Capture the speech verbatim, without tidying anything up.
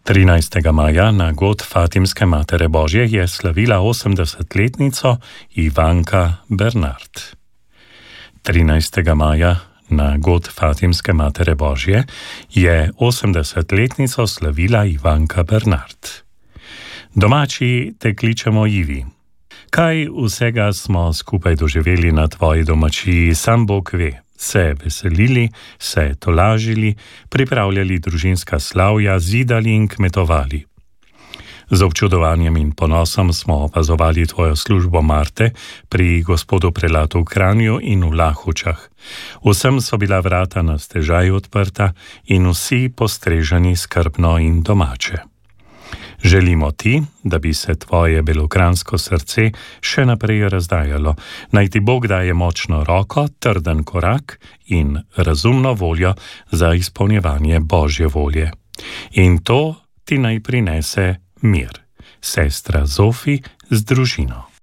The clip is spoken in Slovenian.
trinajstega maja na god Fatimske Matere Božje je slavila osemdesetletnico Ivanka Bernard. trinajstega maja na god Fatimske Matere Božje je osemdesetletnico slavila Ivanka Bernard. Domači te kličemo Ivi. Kaj vsega smo skupaj doživeli na tvoji domačiji, sam Bog ve. Se veselili, se tolažili, pripravljali družinska slavja, zidali in kmetovali. Z občudovanjem in ponosom smo opazovali tvojo službo Marte pri gospodu prelatu v Kranju in v Lahučah. Vsem so bila vrata na stežaj odprta in vsi postreženi skrbno in domače. Želimo ti, da bi se tvoje belokranjsko srce še naprej razdajalo, naj ti Bog daje močno roko, trden korak in razumno voljo za izpolnjevanje Božje volje. In to ti naj prinese mir. Sestra Zofi z družino.